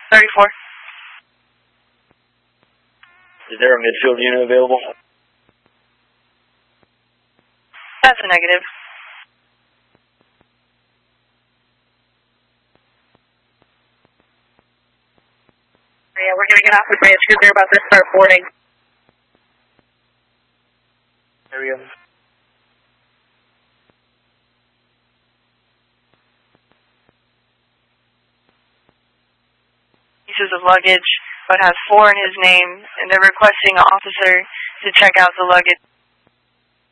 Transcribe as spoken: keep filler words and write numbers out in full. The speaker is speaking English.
thirty-four. Is there a midfield unit available? That's a negative. Yeah, we're going to get off the bridge because they're about to start boarding. There we go. Pieces of luggage, but has four in his name, and they're requesting an officer to check out the luggage.